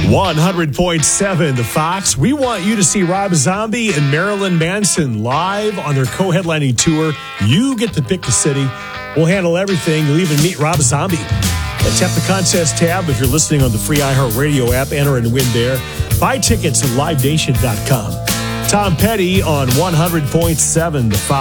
100.7 The Fox. We want you to see Rob Zombie and Marilyn Manson live on their co-headlining tour. You get to pick the city. We'll handle everything. You'll even meet Rob Zombie. Tap the contest tab if you're listening on the free iHeartRadio app. Enter and win there. Buy tickets at livenation.com. Tom Petty on 100.7 The Fox.